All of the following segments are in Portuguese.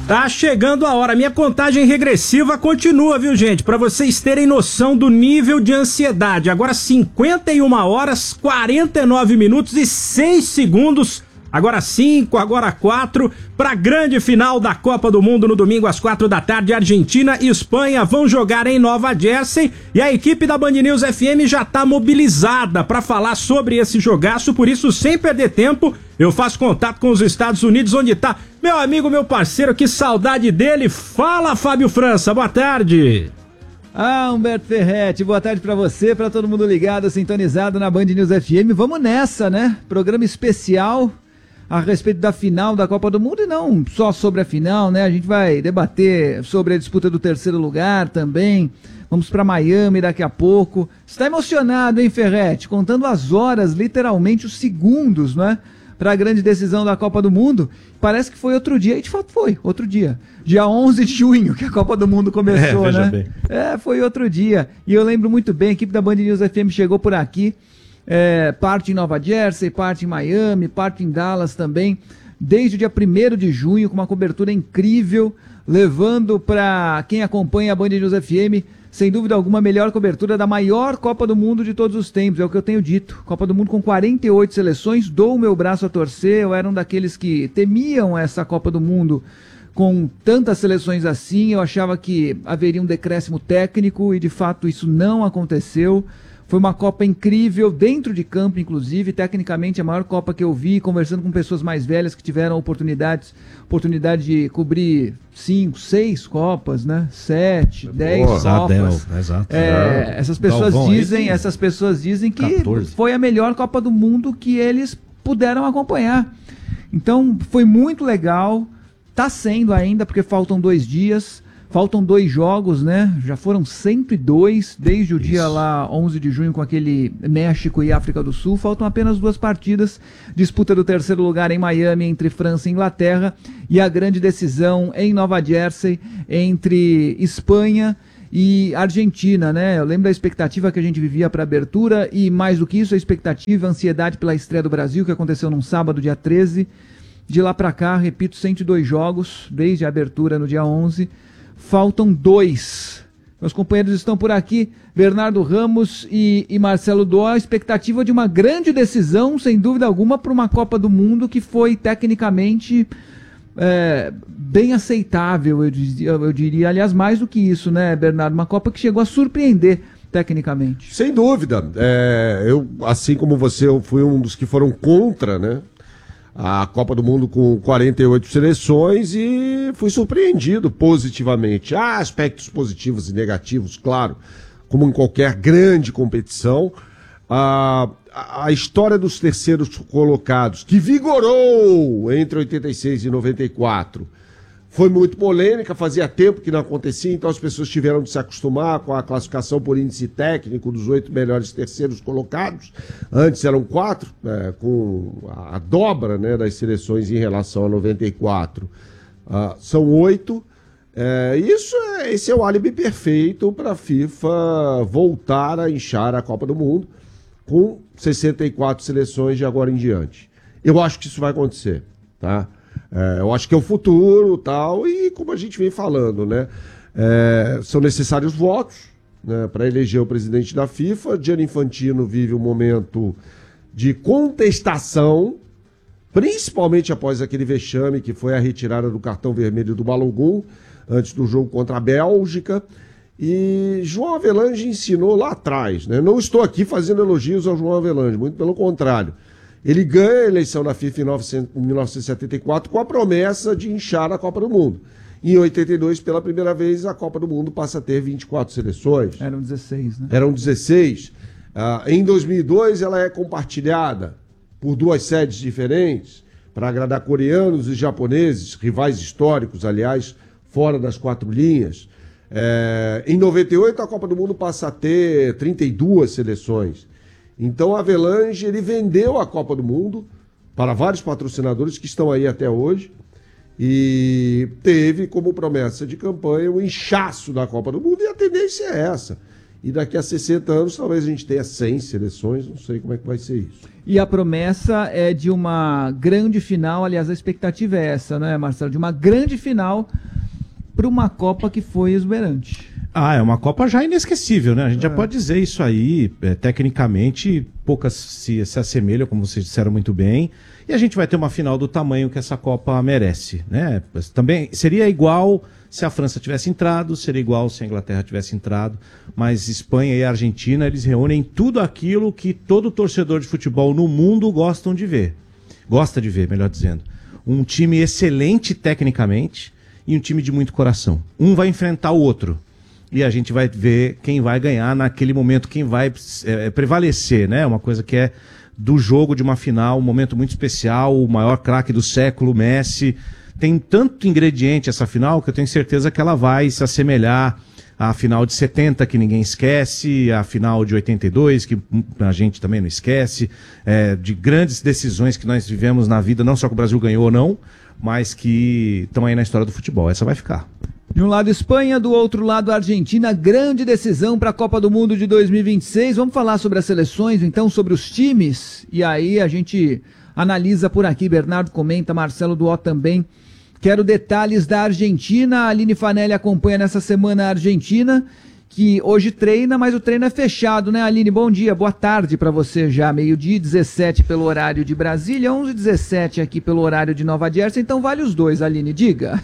Tá chegando a hora. Minha contagem regressiva continua, viu, gente? Pra vocês terem noção do nível de ansiedade. Agora 51 horas, 49 minutos e 6 segundos. Agora 5, agora 4, para a grande final da Copa do Mundo no domingo às 4 da tarde. Argentina e Espanha vão jogar em Nova Jersey e a equipe da Band News FM já está mobilizada para falar sobre esse jogaço. Por isso, sem perder tempo, eu faço contato com os Estados Unidos, onde está meu amigo, meu parceiro, que saudade dele. Fala, Fábio França, boa tarde. Humberto Ferretti, boa tarde pra você, pra todo mundo ligado, sintonizado na Band News FM. Vamos nessa, né? Programa especial a respeito da final da Copa do Mundo e não só sobre a final, né? A gente vai debater sobre a disputa do terceiro lugar também. Vamos pra Miami daqui a pouco. Você tá emocionado, hein, Ferretti? Contando as horas, literalmente os segundos, né? Para a grande decisão da Copa do Mundo. Parece que foi outro dia, e de fato foi, outro dia. Dia 11 de junho que a Copa do Mundo começou, né? Bem. Foi outro dia. E eu lembro muito bem, a equipe da Band News FM chegou por aqui, parte em Nova Jersey, parte em Miami, parte em Dallas também, desde o dia 1º de junho, com uma cobertura incrível, levando para quem acompanha a Band News FM, sem dúvida alguma, a melhor cobertura da maior Copa do Mundo de todos os tempos, é o que eu tenho dito. Copa do Mundo com 48 seleções, dou o meu braço a torcer, eu era um daqueles que temiam essa Copa do Mundo com tantas seleções assim, eu achava que haveria um decréscimo técnico e de fato isso não aconteceu. Foi uma Copa incrível, dentro de campo inclusive, tecnicamente a maior Copa que eu vi, conversando com pessoas mais velhas que tiveram oportunidade de cobrir 5, 6 Copas, né? 7, 10 Copas. Exato. Essas pessoas dizem que 14. Foi a melhor Copa do Mundo que eles puderam acompanhar. Então foi muito legal, tá sendo ainda, porque faltam 2 dias. Faltam 2 jogos, né? Já foram 102 desde o dia lá 11 de junho com aquele México e África do Sul. Faltam apenas 2 partidas. Disputa do terceiro lugar em Miami entre França e Inglaterra e a grande decisão em Nova Jersey entre Espanha e Argentina, né? Eu lembro da expectativa que a gente vivia para a abertura e mais do que isso, a expectativa, a ansiedade pela estreia do Brasil, que aconteceu num sábado, dia 13. De lá para cá, repito, 102 jogos desde a abertura no dia 11. Faltam 2. Meus companheiros estão por aqui, Bernardo Ramos e Marcelo Dó. A expectativa de uma grande decisão, sem dúvida alguma, para uma Copa do Mundo que foi tecnicamente bem aceitável, eu diria. Aliás, mais do que isso, né, Bernardo? Uma Copa que chegou a surpreender tecnicamente. Sem dúvida. Eu, assim como você, eu fui um dos que foram contra, né? A Copa do Mundo com 48 seleções e fui surpreendido positivamente. Há aspectos positivos e negativos, claro, como em qualquer grande competição. A história dos terceiros colocados, que vigorou entre 86 e 94, foi muito polêmica, fazia tempo que não acontecia, então as pessoas tiveram de se acostumar com a classificação por índice técnico dos 8 melhores terceiros colocados. Antes eram 4, com a dobra, né, das seleções em relação a 94. São 8. Esse é o álibi perfeito para a FIFA voltar a inchar a Copa do Mundo com 64 seleções de agora em diante. Eu acho que isso vai acontecer, tá? Eu acho que é o futuro tal, e como a gente vem falando, né? São necessários votos, né, para eleger o presidente da FIFA. Gianni Infantino vive um momento de contestação, principalmente após aquele vexame que foi a retirada do cartão vermelho do Balogun antes do jogo contra a Bélgica. E João Avelange ensinou lá atrás, né? Não estou aqui fazendo elogios ao João Avelange, muito pelo contrário. Ele ganha a eleição da FIFA em 1974 com a promessa de inchar a Copa do Mundo. Em 82, pela primeira vez, a Copa do Mundo passa a ter 24 seleções. Eram 16, né? Eram 16. Em 2002, ela é compartilhada por 2 sedes diferentes para agradar coreanos e japoneses, rivais históricos, aliás, fora das 4 linhas. Em 98, a Copa do Mundo passa a ter 32 seleções. Então, a Avelange, ele vendeu a Copa do Mundo para vários patrocinadores que estão aí até hoje e teve como promessa de campanha o inchaço da Copa do Mundo, e a tendência é essa. E daqui a 60 anos talvez a gente tenha 100 seleções, não sei como é que vai ser isso. E a promessa é de uma grande final, aliás, a expectativa é essa, né, Marcelo? De uma grande final para uma Copa que foi exuberante. É uma Copa já inesquecível, né? A gente já pode dizer isso aí, tecnicamente, poucas se assemelham, como vocês disseram muito bem, e a gente vai ter uma final do tamanho que essa Copa merece, né? Também seria igual se a França tivesse entrado, seria igual se a Inglaterra tivesse entrado, mas Espanha e Argentina, eles reúnem tudo aquilo que todo torcedor de futebol no mundo gosta de ver, melhor dizendo. Um time excelente tecnicamente e um time de muito coração. Um vai enfrentar o outro. E a gente vai ver quem vai ganhar naquele momento, quem vai prevalecer, né? Uma coisa que é do jogo de uma final, um momento muito especial, o maior craque do século, Messi. Tem tanto ingrediente essa final que eu tenho certeza que ela vai se assemelhar à final de 70, que ninguém esquece, à final de 82, que a gente também não esquece, de grandes decisões que nós vivemos na vida, não só que o Brasil ganhou ou não, mas que estão aí na história do futebol. Essa vai ficar. De um lado Espanha, do outro lado Argentina, grande decisão para a Copa do Mundo de 2026. Vamos falar sobre as seleções, então, sobre os times, e aí a gente analisa por aqui, Bernardo comenta, Marcelo Duó também. Quero detalhes da Argentina, a Aline Fanelli acompanha nessa semana a Argentina, que hoje treina, mas o treino é fechado, né, Aline? Bom dia, boa tarde para você já, 12h17 pelo horário de Brasília, 11h17 aqui pelo horário de Nova Jersey, então vale os dois, Aline, diga.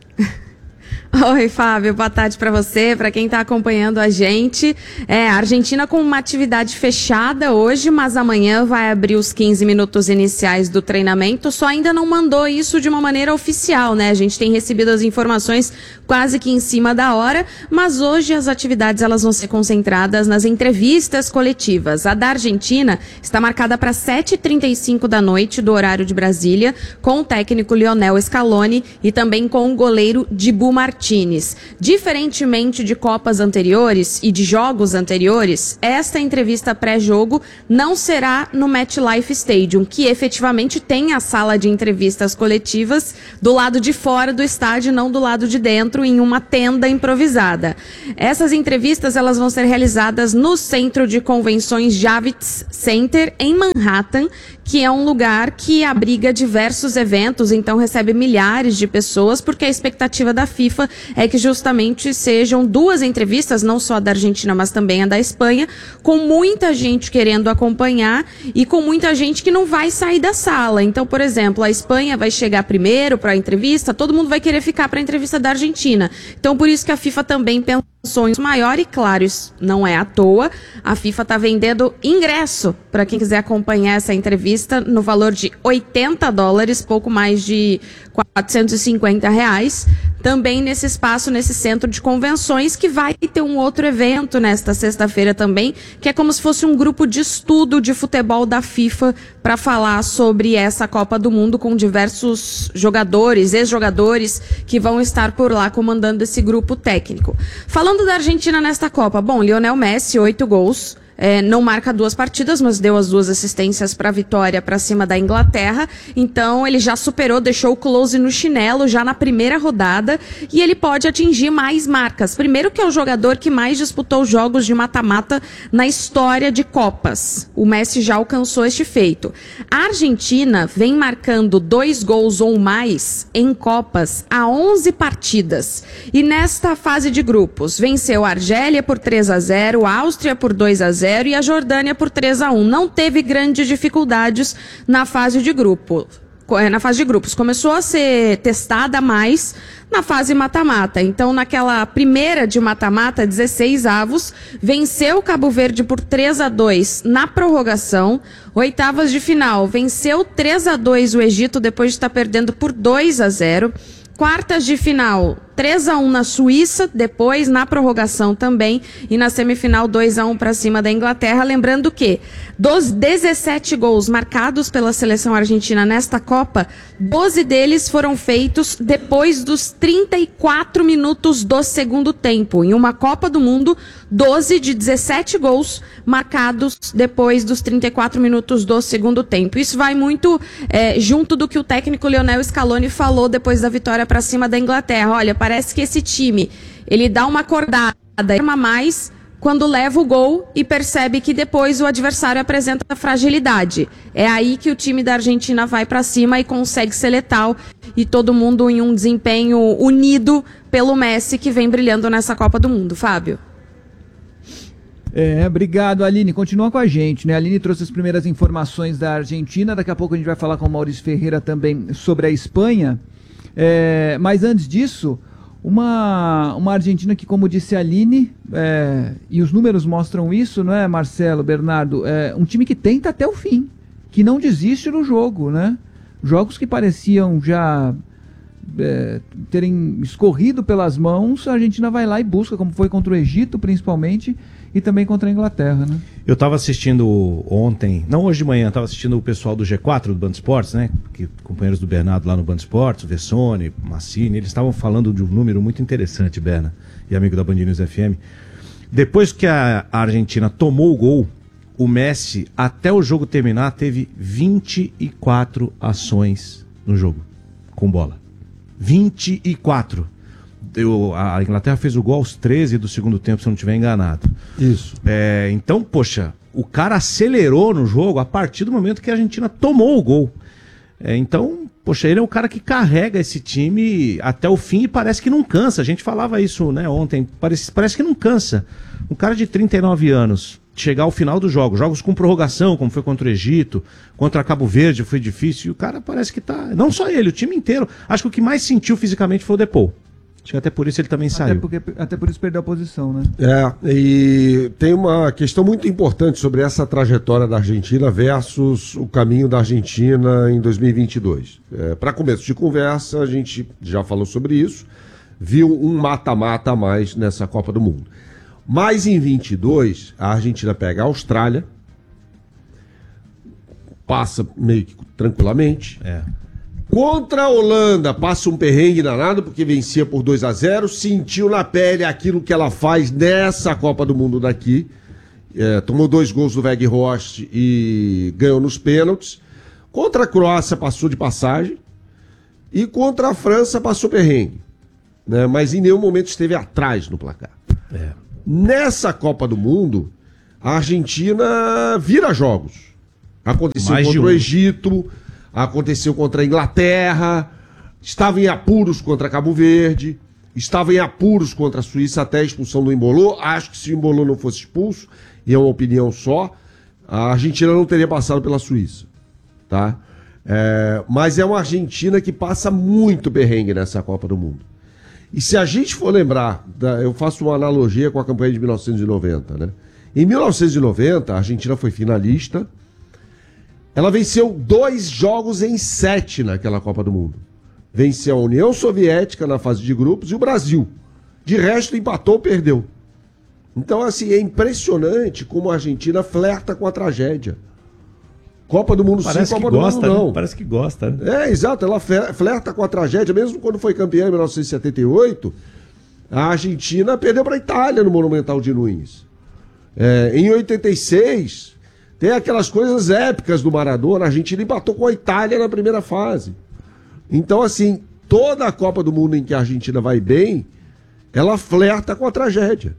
Oi, Fábio, boa tarde para você, para quem está acompanhando a gente. A Argentina com uma atividade fechada hoje, mas amanhã vai abrir os 15 minutos iniciais do treinamento, só ainda não mandou isso de uma maneira oficial, né? A gente tem recebido as informações quase que em cima da hora, mas hoje as atividades elas vão ser concentradas nas entrevistas coletivas. A da Argentina está marcada para 7h35 da noite do horário de Brasília, com o técnico Lionel Scaloni e também com o goleiro Dibu Martínez. Diferentemente de Copas anteriores e de jogos anteriores, esta entrevista pré-jogo não será no MetLife Stadium, que efetivamente tem a sala de entrevistas coletivas do lado de fora do estádio, não do lado de dentro, em uma tenda improvisada. Essas entrevistas elas vão ser realizadas no Centro de Convenções Javits Center, em Manhattan, que é um lugar que abriga diversos eventos, então recebe milhares de pessoas, porque a expectativa da FIFA é que justamente sejam duas entrevistas, não só a da Argentina, mas também a da Espanha, com muita gente querendo acompanhar e com muita gente que não vai sair da sala. Então, por exemplo, a Espanha vai chegar primeiro para a entrevista, todo mundo vai querer ficar para a entrevista da Argentina. Então, por isso que a FIFA também pensou em maior, e claro, isso não é à toa, a FIFA está vendendo ingresso para quem quiser acompanhar essa entrevista no valor de $80, pouco mais de R$450, também nesse espaço, nesse centro de convenções, que vai ter um outro evento nesta sexta-feira também, que é como se fosse um grupo de estudo de futebol da FIFA para falar sobre essa Copa do Mundo, com diversos jogadores, ex-jogadores, que vão estar por lá comandando esse grupo técnico. Falando da Argentina nesta Copa, bom, Lionel Messi, 8 gols. Não marca 2 partidas, mas deu as 2 assistências para a vitória para cima da Inglaterra. Então ele já superou, deixou o close no chinelo já na primeira rodada, e ele pode atingir mais marcas. Primeiro, que é o jogador que mais disputou jogos de mata-mata na história de Copas. O Messi já alcançou este feito. A Argentina vem marcando 2 gols ou mais em Copas há 11 partidas. E nesta fase de grupos, venceu a Argélia por 3-0, a Áustria por 2-0, e a Jordânia por 3-1. Não teve grandes dificuldades na fase de grupos. Começou a ser testada mais na fase mata-mata. Então, naquela primeira de mata-mata, 16 avos, venceu o Cabo Verde por 3-2 na prorrogação. Oitavas de final, venceu 3-2 o Egito depois de estar perdendo por 2-0. Quartas de final, 3-1 na Suíça, depois na prorrogação também, e na semifinal 2-1 para cima da Inglaterra. Lembrando que dos 17 gols marcados pela seleção argentina nesta Copa, 12 deles foram feitos depois dos 34 minutos do segundo tempo. Em uma Copa do Mundo, 12 de 17 gols marcados depois dos 34 minutos do segundo tempo. Isso vai muito junto do que o técnico Lionel Scaloni falou depois da vitória para cima da Inglaterra. Olha, parece que esse time, ele dá uma acordada, mais quando leva o gol e percebe que depois o adversário apresenta fragilidade. É aí que o time da Argentina vai para cima e consegue ser letal, e todo mundo em um desempenho unido pelo Messi, que vem brilhando nessa Copa do Mundo. Fábio. Obrigado, Aline. Continua com a gente, né? A Aline trouxe as primeiras informações da Argentina. Daqui a pouco a gente vai falar com o Maurício Ferreira também sobre a Espanha. Mas antes disso, uma Argentina que, como disse a Aline, e os números mostram isso, não é, Marcelo, Bernardo? Um time que tenta até o fim, que não desiste no jogo, né? Jogos que pareciam já terem escorrido pelas mãos, a Argentina vai lá e busca, como foi contra o Egito, principalmente, e também contra a Inglaterra, né? Eu estava assistindo ontem, não hoje de manhã, estava assistindo o pessoal do G4, do Band Esportes, né? Companheiros do Bernardo lá no Band Esportes, o Vessone, Massini, eles estavam falando de um número muito interessante, Berna, e amigo da Band News FM. Depois que a Argentina tomou o gol, o Messi, até o jogo terminar, teve 24 ações no jogo, com bola. 24. A Inglaterra fez o gol aos 13 do segundo tempo, se eu não estiver enganado. Isso. Então, poxa, o cara acelerou no jogo a partir do momento que a Argentina tomou o gol. Então, poxa, ele é um cara que carrega esse time até o fim e parece que não cansa. A gente falava isso, né, ontem, parece que não cansa. Um cara de 39 anos, chegar ao final do jogo, jogos com prorrogação, como foi contra o Egito, contra Cabo Verde foi difícil, e o cara parece que tá... Não só ele, o time inteiro. Acho que o que mais sentiu fisicamente foi o Depou. Acho que até por isso ele também saiu. Até por isso perdeu a posição, né? E tem uma questão muito importante sobre essa trajetória da Argentina versus o caminho da Argentina em 2022. Para começo de conversa, a gente já falou sobre isso, viu um mata-mata a mais nessa Copa do Mundo. Mas em 22, a Argentina pega a Austrália, passa meio que tranquilamente. Contra a Holanda, passa um perrengue danado, porque vencia por 2-0, sentiu na pele aquilo que ela faz nessa Copa do Mundo daqui. Tomou 2 gols do Weghorst e ganhou nos pênaltis. Contra a Croácia passou de passagem. E contra a França passou perrengue. Né? Mas em nenhum momento esteve atrás no placar. Nessa Copa do Mundo, a Argentina vira jogos. Aconteceu contra o Egito... Aconteceu contra a Inglaterra, estava em apuros contra Cabo Verde, estava em apuros contra a Suíça até a expulsão do Embolô. Acho que se o Embolô não fosse expulso, e é uma opinião só, a Argentina não teria passado pela Suíça. Tá? Mas é uma Argentina que passa muito perrengue nessa Copa do Mundo. E se a gente for lembrar, eu faço uma analogia com a campanha de 1990. Né? Em 1990, a Argentina foi finalista. Ela venceu 2 jogos em 7 naquela Copa do Mundo. Venceu a União Soviética na fase de grupos e o Brasil. De resto, empatou ou perdeu. Então, assim, é impressionante como a Argentina flerta com a tragédia. Copa do Mundo sim, Copa do Mundo não. Parece que gosta, né? Exato. Ela flerta com a tragédia. Mesmo quando foi campeã em 1978, a Argentina perdeu para a Itália no Monumental de Nunes. Em 86... Tem aquelas coisas épicas do Maradona, a Argentina empatou com a Itália na primeira fase. Então, assim, toda a Copa do Mundo em que a Argentina vai bem, ela flerta com a tragédia.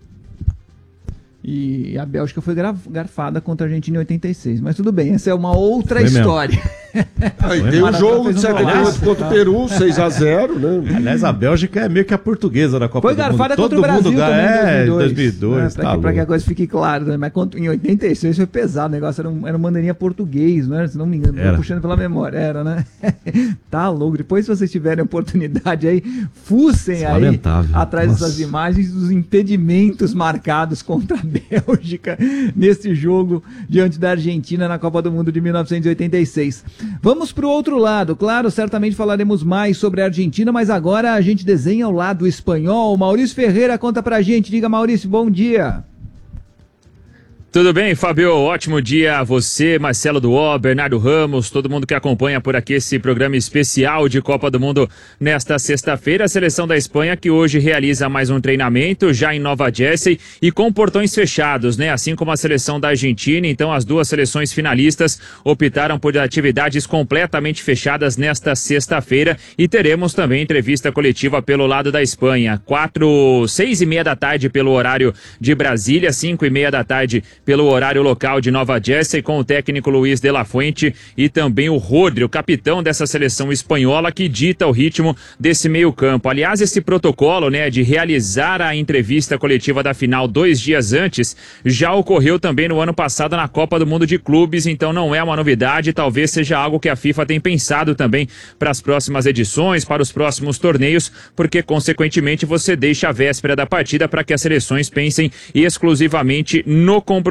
E a Bélgica foi garfada contra a Argentina em 86. Mas tudo bem, essa é uma outra história. Tem o jogo de 78 contra o Peru, 6-0, né? Aliás, a Bélgica é meio que a portuguesa da Copa do Mundo. Foi garfada contra o Brasil também em 2002. Pra que a coisa fique clara, né? Mas em 86 foi pesado, o negócio era uma bandeirinha português, não era? Se não me engano, puxando pela memória, era, né? Tá louco. Depois, se vocês tiverem oportunidade aí, fucem aí atrás dessas imagens dos impedimentos marcados contra a Bélgica nesse jogo diante da Argentina na Copa do Mundo de 1986. Vamos para o outro lado. Claro, certamente falaremos mais sobre a Argentina, mas agora a gente desenha o lado espanhol. Maurício Ferreira conta pra gente. Diga, Maurício, bom dia. Tudo bem, Fábio? Ótimo dia a você, Marcelo Duó, Bernardo Ramos, todo mundo que acompanha por aqui esse programa especial de Copa do Mundo nesta sexta-feira. A seleção da Espanha que hoje realiza mais um treinamento já em Nova Jersey e com portões fechados, né? Assim como a seleção da Argentina. Então as duas seleções finalistas optaram por atividades completamente fechadas nesta sexta-feira e teremos também entrevista coletiva pelo lado da Espanha. 6:30 da tarde pelo horário de Brasília, 5:30 da tarde pelo horário local de Nova Jersey, com o técnico Luiz de la Fuente e também o Rodri, o capitão dessa seleção espanhola que dita o ritmo desse meio-campo. Aliás, esse protocolo, né, de realizar a entrevista coletiva da final 2 dias antes, já ocorreu também no ano passado na Copa do Mundo de Clubes, então não é uma novidade, talvez seja algo que a FIFA tem pensado também para as próximas edições, para os próximos torneios, porque consequentemente você deixa a véspera da partida para que as seleções pensem exclusivamente no compromisso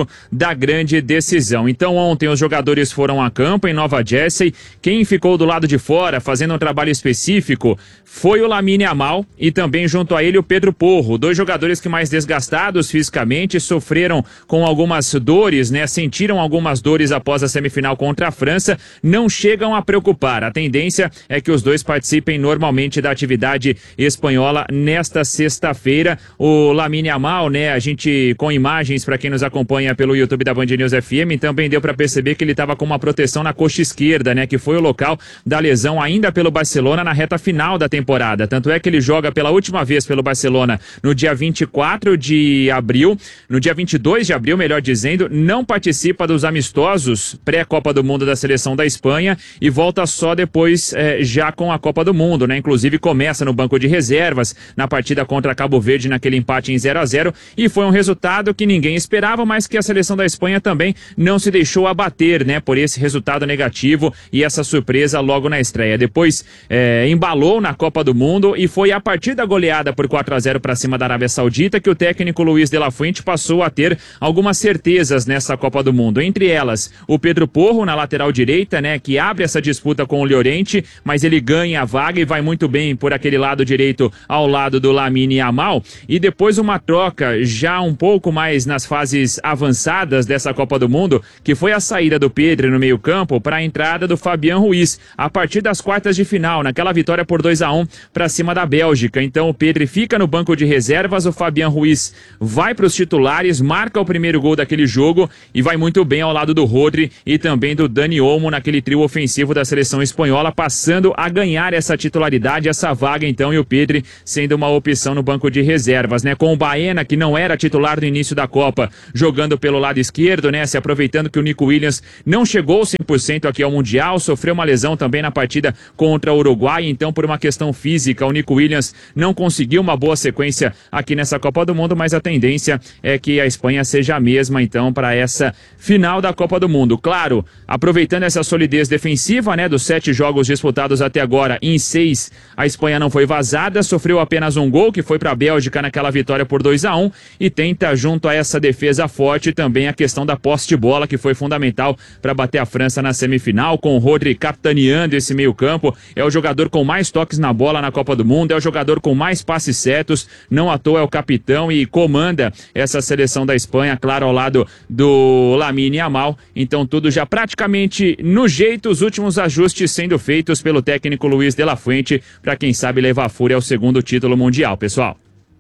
da grande decisão. Então ontem os jogadores foram a campo em Nova Jersey. Quem ficou do lado de fora fazendo um trabalho específico foi o Lamine Yamal e também junto a ele o Pedro Porro, dois jogadores que mais desgastados fisicamente, sofreram com algumas dores, né? Sentiram algumas dores após a semifinal contra a França, não chegam a preocupar. A tendência é que os dois participem normalmente da atividade espanhola nesta sexta-feira. O Lamine Yamal, né? A gente com imagens para quem nos acompanha pelo YouTube da Band News FM, também deu para perceber que ele estava com uma proteção na coxa esquerda, né, que foi o local da lesão ainda pelo Barcelona na reta final da temporada. Tanto é que ele joga pela última vez pelo Barcelona no dia 24 de abril, no dia 22 de abril, melhor dizendo, não participa dos amistosos pré-Copa do Mundo da seleção da Espanha e volta só depois já com a Copa do Mundo, né? Inclusive começa no banco de reservas na partida contra Cabo Verde naquele empate em 0-0 e foi um resultado que ninguém esperava, mas que a seleção da Espanha também não se deixou abater, né, por esse resultado negativo e essa surpresa logo na estreia. Depois embalou na Copa do Mundo e foi a partir da goleada por 4-0 para cima da Arábia Saudita que o técnico Luiz de la Fuente passou a ter algumas certezas nessa Copa do Mundo. Entre elas, o Pedro Porro na lateral direita, né, que abre essa disputa com o Llorente, mas ele ganha a vaga e vai muito bem por aquele lado direito ao lado do Lamine Yamal. E depois uma troca já um pouco mais nas fases avançadas dessa Copa do Mundo, que foi a saída do Pedro no meio-campo para a entrada do Fabián Ruiz, a partir das quartas de final, naquela vitória por 2-1 para cima da Bélgica. Então o Pedro fica no banco de reservas, o Fabián Ruiz vai para os titulares, marca o primeiro gol daquele jogo e vai muito bem ao lado do Rodri e também do Dani Olmo naquele trio ofensivo da seleção espanhola, passando a ganhar essa titularidade, essa vaga então, e o Pedro sendo uma opção no banco de reservas, né? Com o Baena, que não era titular no início da Copa, jogando pelo lado esquerdo, né? Se aproveitando que o Nico Williams não chegou 100% aqui ao Mundial, sofreu uma lesão também na partida contra o Uruguai, então por uma questão física o Nico Williams não conseguiu uma boa sequência aqui nessa Copa do Mundo, mas a tendência é que a Espanha seja a mesma então para essa final da Copa do Mundo. Claro, aproveitando essa solidez defensiva, né? Dos 7 jogos disputados até agora, em 6 a Espanha não foi vazada, sofreu apenas um gol que foi para a Bélgica naquela vitória por 2-1 e tenta junto a essa defesa forte também a questão da posse de bola, que foi fundamental para bater a França na semifinal, com o Rodri capitaneando esse meio-campo. É o jogador com mais toques na bola na Copa do Mundo, é o jogador com mais passes certos, não à toa é o capitão e comanda essa seleção da Espanha, claro, ao lado do Lamine Yamal. Então tudo já praticamente no jeito, os últimos ajustes sendo feitos pelo técnico Luiz de la Fuente, para quem sabe levar a Fúria ao segundo título mundial, pessoal.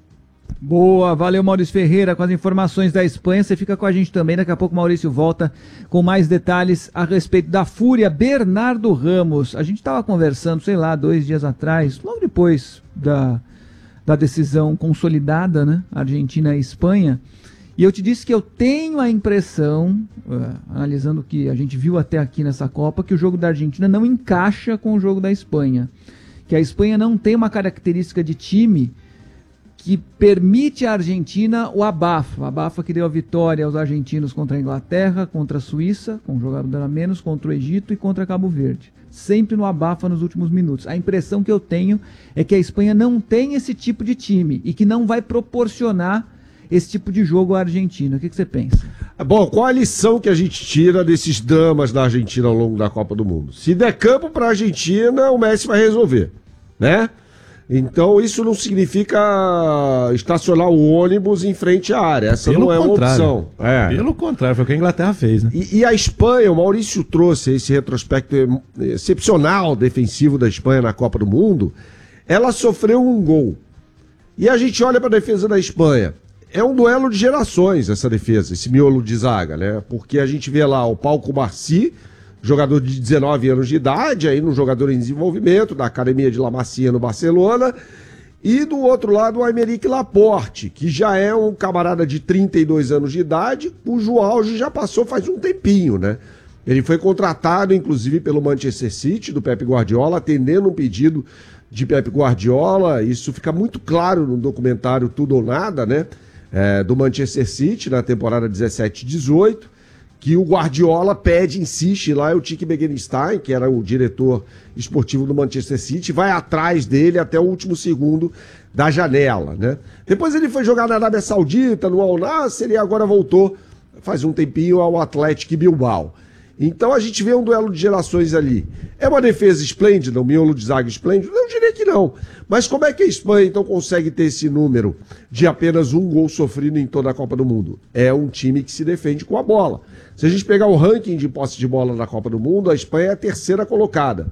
Boa, valeu Maurício Ferreira com as informações da Espanha. Você fica com a gente também, daqui a pouco o Maurício volta com mais detalhes a respeito da Fúria. Bernardo Ramos, a gente estava conversando, sei lá, 2 dias atrás, logo depois da decisão consolidada, né, Argentina e Espanha, e eu te disse que eu tenho a impressão, analisando o que a gente viu até aqui nessa Copa, que o jogo da Argentina não encaixa com o jogo da Espanha, que a Espanha não tem uma característica de time que permite à Argentina o abafa que deu a vitória aos argentinos contra a Inglaterra, contra a Suíça, com um jogador a menos, contra o Egito e contra Cabo Verde. Sempre no abafa nos últimos minutos. A impressão que eu tenho é que a Espanha não tem esse tipo de time e que não vai proporcionar esse tipo de jogo à Argentina. O que você pensa? Bom, qual a lição que a gente tira desses dramas da Argentina ao longo da Copa do Mundo? Se der campo para a Argentina, o Messi vai resolver, né? Então isso não significa estacionar o ônibus em frente à área. Essa Pelo não é uma contrário. opção. Pelo contrário, foi o que a Inglaterra fez, né? E a Espanha, o Maurício trouxe esse retrospecto excepcional defensivo da Espanha na Copa do Mundo. Ela sofreu um gol. E a gente olha para a defesa da Espanha. É um duelo de gerações essa defesa, esse miolo de zaga, né? Porque a gente vê lá o Pau Cubarsí, jogador de 19 anos de idade, aí um jogador em desenvolvimento, da Academia de La Masia no Barcelona, e do outro lado o Aymeric Laporte, que já é um camarada de 32 anos de idade, cujo auge já passou faz um tempinho, né? Ele foi contratado, inclusive, pelo Manchester City, do Pep Guardiola, atendendo um pedido de Pep Guardiola. Isso fica muito claro no documentário Tudo ou Nada, né? Do Manchester City, na temporada 17-18, que o Guardiola insiste lá, o Tiki Bekenstein, que era o diretor esportivo do Manchester City, vai atrás dele até o último segundo da janela, né? Depois ele foi jogar na Arábia Saudita, no Al Nassr, e agora voltou, faz um tempinho, ao Athletic Bilbao. Então a gente vê um duelo de gerações ali. É uma defesa esplêndida, um miolo de zaga esplêndido? Eu diria que não. Mas como é que a Espanha então consegue ter esse número de apenas um gol sofrido em toda a Copa do Mundo? É um time que se defende com a bola. Se a gente pegar o ranking de posse de bola na Copa do Mundo, a Espanha é a terceira colocada.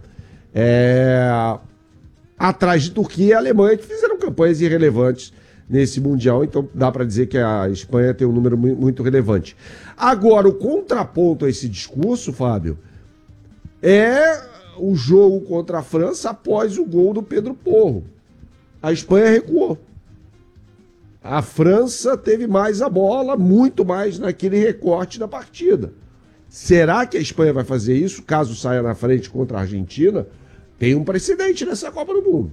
Atrás de Turquia e Alemanha, que fizeram campanhas irrelevantes nesse Mundial, então dá para dizer que a Espanha tem um número muito relevante. Agora, o contraponto a esse discurso, Fábio, é o jogo contra a França após o gol do Pedro Porro. A Espanha recuou. A França teve mais a bola, muito mais naquele recorte da partida. Será que a Espanha vai fazer isso, caso saia na frente contra a Argentina? Tem um precedente nessa Copa do Mundo.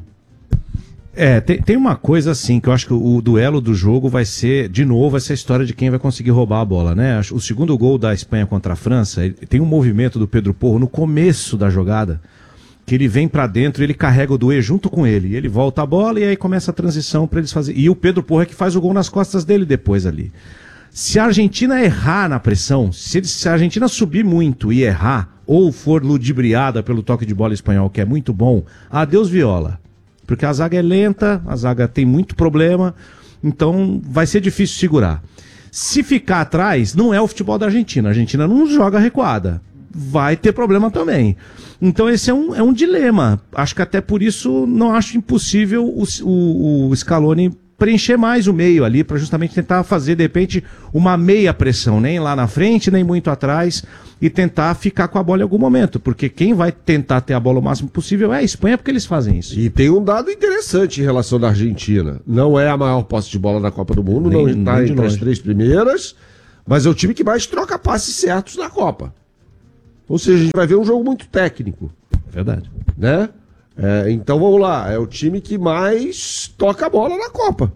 Tem uma coisa assim, que eu acho que o duelo do jogo vai ser, de novo, essa história de quem vai conseguir roubar a bola, né? O segundo gol da Espanha contra a França, tem um movimento do Pedro Porro no começo da jogada, que ele vem pra dentro e ele carrega o Doué junto com ele. E ele volta a bola e aí começa a transição pra eles fazerem. E o Pedro Porro é que faz o gol nas costas dele depois ali. Se a Argentina errar na pressão, se a Argentina subir muito e errar, ou for ludibriada pelo toque de bola espanhol, que é muito bom, adeus Viola. Porque a zaga é lenta, a zaga tem muito problema, então vai ser difícil segurar. Se ficar atrás, não é o futebol da Argentina. A Argentina não joga recuada. Vai ter problema também. Então esse é um dilema. Acho que até por isso não acho impossível o Scaloni preencher mais o meio ali, para justamente tentar fazer, de repente, uma meia pressão, nem lá na frente, nem muito atrás, e tentar ficar com a bola em algum momento, porque quem vai tentar ter a bola o máximo possível é a Espanha, porque eles fazem isso. E tem um dado interessante em relação da Argentina. Não é a maior posse de bola da Copa do Mundo, não está entre as 3 primeiras, mas é o time que mais troca passes certos na Copa. Ou seja, a gente vai ver um jogo muito técnico. Verdade. Né? Então vamos lá, é o time que mais toca a bola na Copa.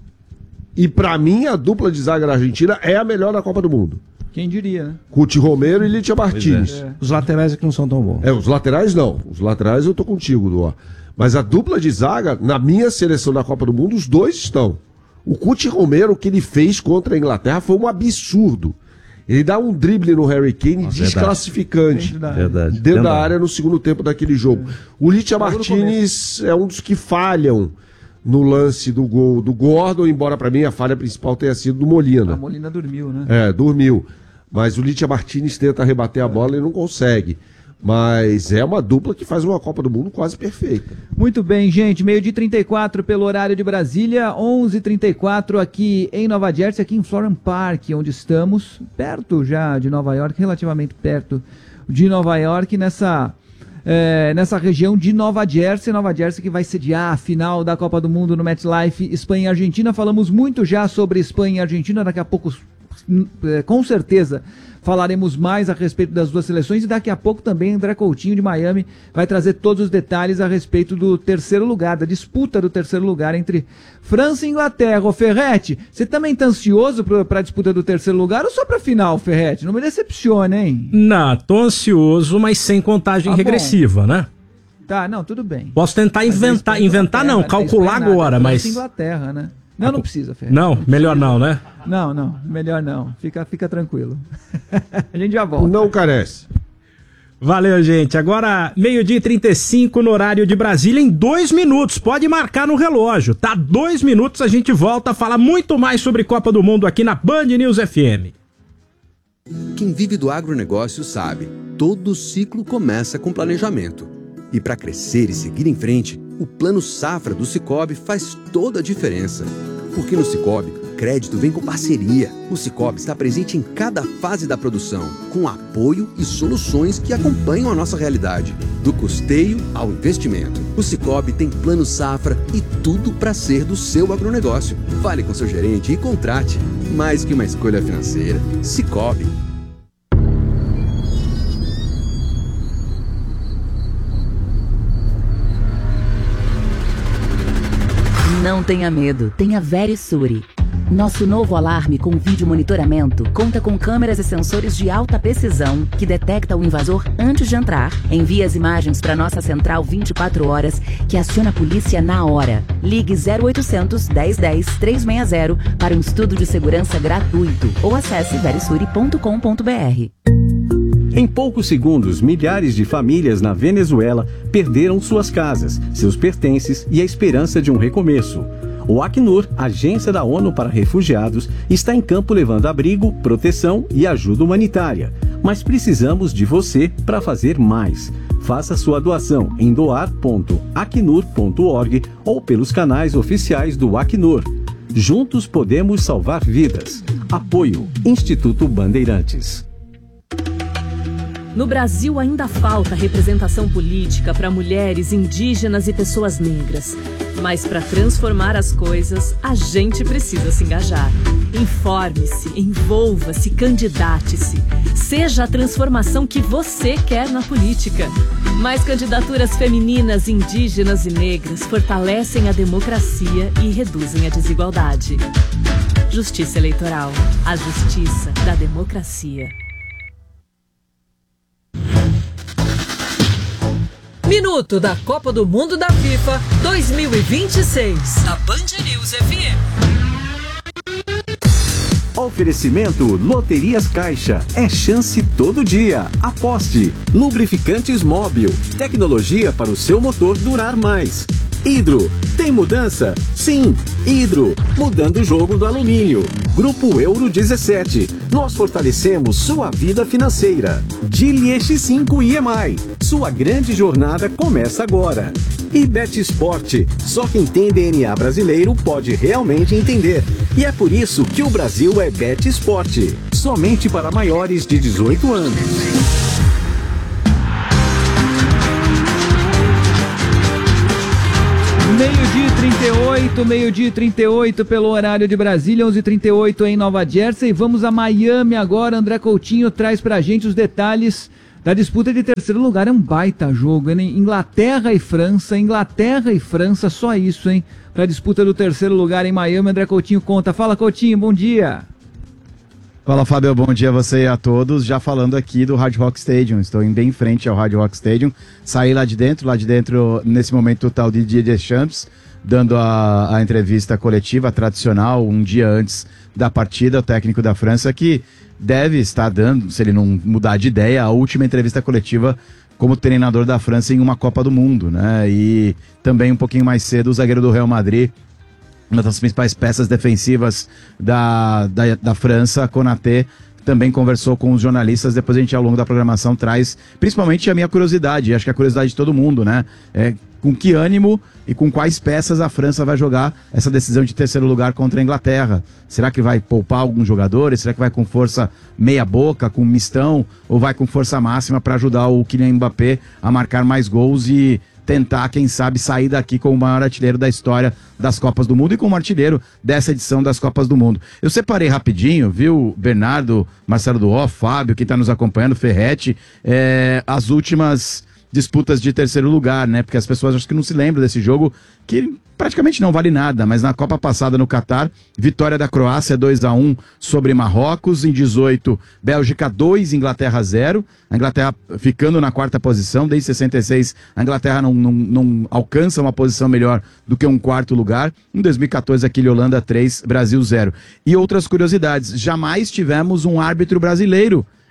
E pra mim a dupla de zaga da Argentina é a melhor da Copa do Mundo. Quem diria, né? Cuti Romero e Licha Martínez. Os laterais aqui não são tão bons. Os laterais não. Os laterais eu tô contigo, Duó. Mas a dupla de zaga, na minha seleção da Copa do Mundo, os dois estão. O Cuti Romero, o que ele fez contra a Inglaterra foi um absurdo. Ele dá um drible no Harry Kane desclassificante. Verdade. Dentro da área no segundo tempo daquele jogo. O Licha Martínez é um dos que falham no lance do gol do Gordon, embora para mim a falha principal tenha sido do Molina. A Molina dormiu, né? Dormiu. Mas o Licha Martínez tenta rebater a bola e não consegue. Mas é uma dupla que faz uma Copa do Mundo quase perfeita. Muito bem, gente. 12h34 pelo horário de Brasília, 11h34 aqui em Nova Jersey, aqui em Florham Park, onde estamos, perto já de Nova York, relativamente perto de Nova York, nessa região de Nova Jersey que vai sediar a final da Copa do Mundo no MetLife, Espanha e Argentina. Falamos muito já sobre Espanha e Argentina, daqui a pouco, com certeza, falaremos mais a respeito das duas seleções, e daqui a pouco também André Coutinho de Miami vai trazer todos os detalhes a respeito do terceiro lugar, da disputa do terceiro lugar entre França e Inglaterra. Ô Ferretti, você também tá ansioso para a disputa do terceiro lugar ou só para a final, Ferretti? Não me decepcione, hein? Não, tô ansioso, mas sem contagem regressiva, né? Tá, não, tudo bem. Posso tentar inventar não, calcular agora, mas... Inglaterra, né? Não precisa, Ferretti. Não, melhor não, né? Não, melhor não. Fica tranquilo. A gente já volta. Não carece. Valeu, gente. Agora, 12h35 no horário de Brasília, em 2 minutos. Pode marcar no relógio, tá? 2 minutos, a gente volta a falar muito mais sobre Copa do Mundo aqui na Band News FM. Quem vive do agronegócio sabe, todo ciclo começa com planejamento. E para crescer e seguir em frente, o Plano Safra do Sicoob faz toda a diferença. Porque no Sicoob, crédito vem com parceria. O Sicoob está presente em cada fase da produção, com apoio e soluções que acompanham a nossa realidade. Do custeio ao investimento. O Sicoob tem Plano Safra e tudo para ser do seu agronegócio. Fale com seu gerente e contrate. Mais que uma escolha financeira. Sicoob. Não tenha medo, tenha Verisure. Nosso novo alarme com vídeo monitoramento conta com câmeras e sensores de alta precisão que detecta o invasor antes de entrar. Envia as imagens para nossa central 24 horas que aciona a polícia na hora. Ligue 0800 1010 360 para um estudo de segurança gratuito ou acesse verisure.com.br. Em poucos segundos, milhares de famílias na Venezuela perderam suas casas, seus pertences e a esperança de um recomeço. O Acnur, agência da ONU para refugiados, está em campo levando abrigo, proteção e ajuda humanitária. Mas precisamos de você para fazer mais. Faça sua doação em doar.acnur.org ou pelos canais oficiais do Acnur. Juntos podemos salvar vidas. Apoio Instituto Bandeirantes. No Brasil ainda falta representação política para mulheres, indígenas e pessoas negras. Mas para transformar as coisas, a gente precisa se engajar. Informe-se, envolva-se, candidate-se. Seja a transformação que você quer na política. Mais candidaturas femininas, indígenas e negras fortalecem a democracia e reduzem a desigualdade. Justiça Eleitoral. A justiça da democracia. Minuto da Copa do Mundo da FIFA 2026. Na Band News FM. Oferecimento Loterias Caixa. É chance todo dia. Aposte. Lubrificantes Móbil. Tecnologia para o seu motor durar mais. Hidro. Tem mudança? Sim. Hidro. Mudando o jogo do alumínio. Grupo Euro 17. Nós fortalecemos sua vida financeira. Dili X5 IMI. Sua grande jornada começa agora. E Bet Sport. Só quem tem DNA brasileiro pode realmente entender. E é por isso que o Brasil é Bet Sport. Somente para maiores de 18 anos. Meio-dia e 38 pelo horário de Brasília, 11h38 em Nova Jersey. Vamos a Miami agora. André Coutinho traz pra gente os detalhes da disputa de terceiro lugar. É um baita jogo, hein? Inglaterra e França, só isso, hein? Pra disputa do terceiro lugar em Miami, André Coutinho conta. Fala, Coutinho, bom dia. Fala, Fábio, bom dia a você e a todos. Já falando aqui do Hard Rock Stadium, estou bem em frente ao Hard Rock Stadium. Saí lá de dentro, nesse momento está o Didier Deschamps, dando a entrevista coletiva tradicional, um dia antes da partida, o técnico da França, que deve estar dando, se ele não mudar de ideia, a última entrevista coletiva como treinador da França em uma Copa do Mundo, né? E também um pouquinho mais cedo, o zagueiro do Real Madrid, uma das principais peças defensivas da França, Konaté, também conversou com os jornalistas. Depois a gente, ao longo da programação, traz principalmente a minha curiosidade, acho que a curiosidade de todo mundo, né? Com que ânimo e com quais peças a França vai jogar essa decisão de terceiro lugar contra a Inglaterra. Será que vai poupar alguns jogadores? Será que vai com força meia boca, com mistão? Ou vai com força máxima para ajudar o Kylian Mbappé a marcar mais gols e tentar, quem sabe, sair daqui como o maior artilheiro da história das Copas do Mundo e como artilheiro dessa edição das Copas do Mundo. Eu separei rapidinho, viu, Bernardo, Marcelo Duó, Fábio, que está nos acompanhando, Ferretti, as últimas disputas de terceiro lugar, né? Porque as pessoas acho que não se lembram desse jogo, que praticamente não vale nada, mas na Copa passada no Catar, vitória da Croácia 2-1 sobre Marrocos, em 18, Bélgica 2, Inglaterra 0, a Inglaterra ficando na quarta posição, desde 66 a Inglaterra não alcança uma posição melhor do que um quarto lugar, em 2014 aquele Holanda 3, Brasil 0. E outras curiosidades, jamais tivemos um árbitro brasileiro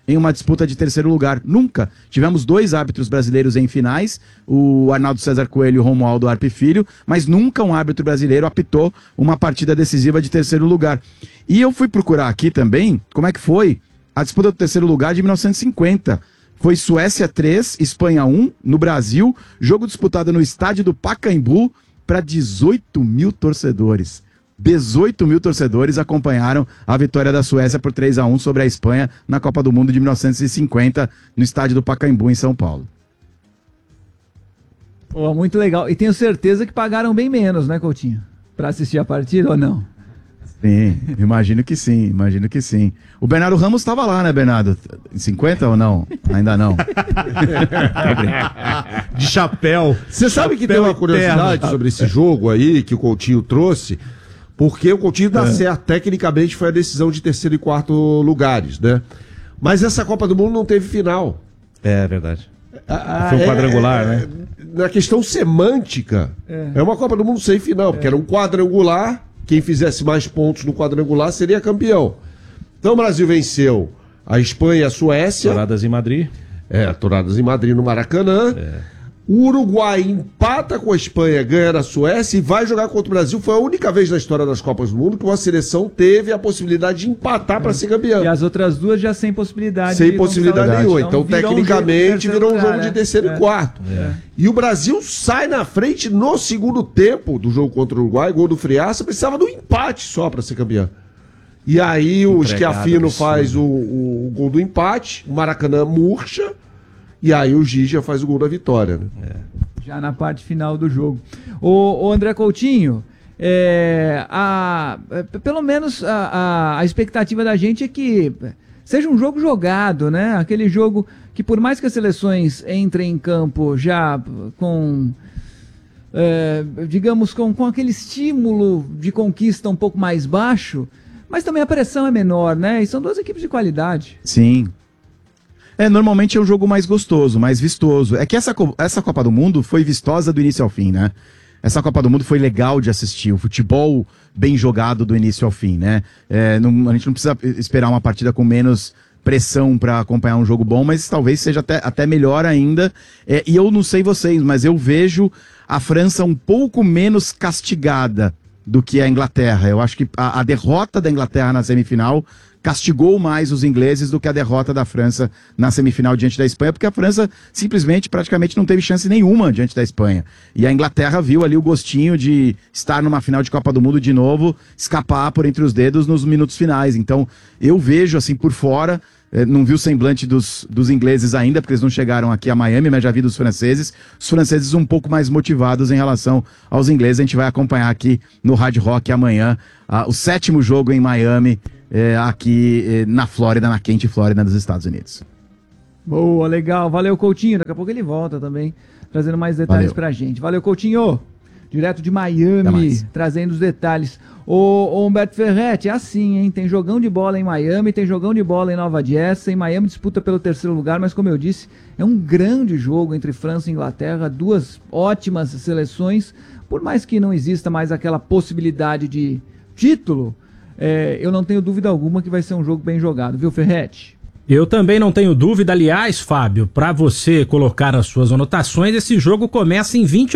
em uma disputa de terceiro lugar. Nunca. Tivemos 2 árbitros brasileiros em finais, o Arnaldo César Coelho e o Romualdo Arpe Filho, mas nunca um árbitro brasileiro apitou uma partida decisiva de terceiro lugar. E eu fui procurar aqui também como é que foi a disputa do terceiro lugar de 1950. Foi Suécia 3, Espanha 1, no Brasil, jogo disputado no estádio do Pacaembu para 18 mil torcedores. 18 mil torcedores acompanharam a vitória da Suécia por 3-1 sobre a Espanha na Copa do Mundo de 1950, no estádio do Pacaembu, em São Paulo. Pô, muito legal. E tenho certeza que pagaram bem menos, né, Coutinho? Para assistir a partida ou não? Sim, imagino que sim, imagino que sim. O Bernardo Ramos estava lá, né, Bernardo? Em 50 ou não? Ainda não. De chapéu. Você sabe que tem uma curiosidade sobre esse jogo aí que o Coutinho trouxe? Porque o Coutinho dá certo. Tecnicamente foi a decisão de terceiro e quarto lugares, né? Mas essa Copa do Mundo não teve final. É verdade. Foi um quadrangular, né? Na questão semântica, é uma Copa do Mundo sem final, porque era um quadrangular. Quem fizesse mais pontos no quadrangular seria campeão. Então o Brasil venceu a Espanha e a Suécia. Touradas em Madrid. Touradas em Madrid no Maracanã. O Uruguai empata com a Espanha, ganha na Suécia e vai jogar contra o Brasil. Foi a única vez na história das Copas do Mundo que uma seleção teve a possibilidade de empatar para ser campeão. E as outras duas já sem possibilidade. Sem possibilidade nenhuma. Então, tecnicamente, virou um jogo de terceiro e quarto. E o Brasil sai na frente no segundo tempo do jogo contra o Uruguai, gol do Friaça, precisava do empate só para ser campeão. E aí o Schiaffino faz o gol do empate, o Maracanã murcha. E aí o Gija faz o gol da vitória, né? Já na parte final do jogo. O André Coutinho, pelo menos a expectativa da gente é que seja um jogo jogado, né? Aquele jogo que, por mais que as seleções entrem em campo já com, digamos, com aquele estímulo de conquista um pouco mais baixo, mas também a pressão é menor, né? E são 2 equipes de qualidade. Sim. Normalmente é um jogo mais gostoso, mais vistoso. É que essa Copa do Mundo foi vistosa do início ao fim, né? Essa Copa do Mundo foi legal de assistir, o futebol bem jogado do início ao fim, né? A gente não precisa esperar uma partida com menos pressão para acompanhar um jogo bom, mas talvez seja até melhor ainda. E eu não sei vocês, mas eu vejo a França um pouco menos castigada do que a Inglaterra. Eu acho que a derrota da Inglaterra na semifinal castigou mais os ingleses do que a derrota da França na semifinal diante da Espanha, porque a França simplesmente, praticamente não teve chance nenhuma diante da Espanha. E a Inglaterra viu ali o gostinho de estar numa final de Copa do Mundo de novo, escapar por entre os dedos nos minutos finais. Então, eu vejo assim por fora, não vi o semblante dos ingleses ainda, porque eles não chegaram aqui a Miami, mas já vi dos franceses. Os franceses um pouco mais motivados em relação aos ingleses. A gente vai acompanhar aqui no Hard Rock amanhã o 7º jogo em Miami, aqui na Flórida, na quente Flórida dos Estados Unidos. Boa, legal. Valeu, Coutinho. Daqui a pouco ele volta também, trazendo mais detalhes pra gente. Valeu, Coutinho. Direto de Miami, trazendo os detalhes. Ô Humberto Ferretti, é assim, hein? Tem jogão de bola em Miami, tem jogão de bola em Nova Jersey. Miami disputa pelo terceiro lugar, mas como eu disse, é um grande jogo entre França e Inglaterra. 2 ótimas seleções. Por mais que não exista mais aquela possibilidade de título, eu não tenho dúvida alguma que vai ser um jogo bem jogado, viu, Ferretti? Eu também não tenho dúvida. Aliás, Fábio, para você colocar as suas anotações, esse jogo começa em 20